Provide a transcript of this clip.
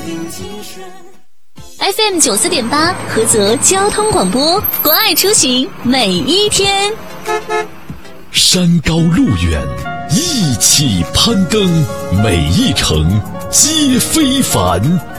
FM 94.8菏泽交通广播，关爱出行每一天。 山高路远，一起攀登，每一程皆非凡。